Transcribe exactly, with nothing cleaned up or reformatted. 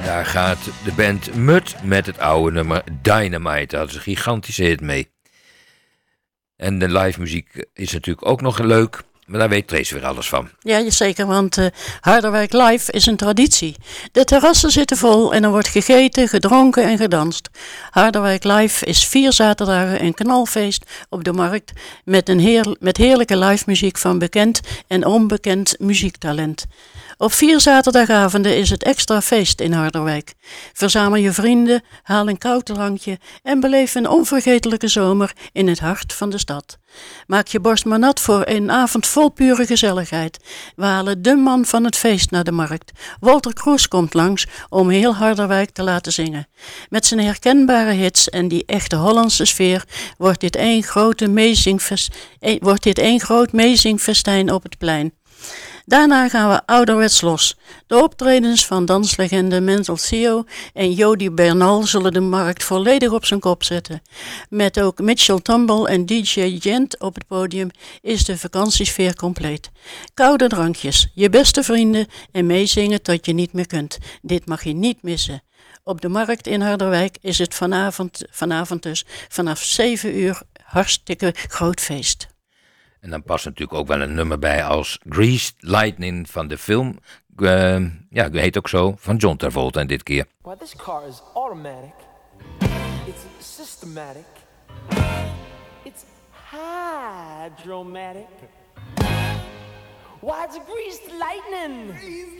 Daar gaat de band Mud met het oude nummer Dynamite. Daar hadden ze een gigantische hit mee. En de live muziek is natuurlijk ook nog leuk. Maar daar weet Trace weer alles van. Ja, zeker, want uh, Harderwijk Live is een traditie. De terrassen zitten vol en er wordt gegeten, gedronken en gedanst. Harderwijk Live is vier zaterdagen een knalfeest op de markt met, een heer, met heerlijke live muziek van bekend en onbekend muziektalent. Op vier zaterdagavonden is het extra feest in Harderwijk. Verzamel je vrienden, haal een koud drankje en beleef een onvergetelijke zomer in het hart van de stad. Maak je borst maar nat voor een avond vol pure gezelligheid. We halen de man van het feest naar de markt. Walter Kroes komt langs om heel Harderwijk te laten zingen. Met zijn herkenbare hits en die echte Hollandse sfeer wordt dit één grote meezingfest, wordt dit één groot meezingfestijn op het plein. Daarna gaan we ouderwets los. De optredens van danslegende Mental Theo en Jody Bernal zullen de markt volledig op zijn kop zetten. Met ook Mitchell Tumble en D J Gent op het podium is de vakantiesfeer compleet. Koude drankjes, je beste vrienden en meezingen tot je niet meer kunt. Dit mag je niet missen. Op de markt in Harderwijk is het vanavond, vanavond dus vanaf zeven uur hartstikke groot feest. En dan past natuurlijk ook wel een nummer bij als Greased Lightning van de film. Uh, ja, die heet ook zo, van John Travolta en dit keer. Well, this car is automatic. It's systematic. It's hydromatic. Why, it's a greased lightning.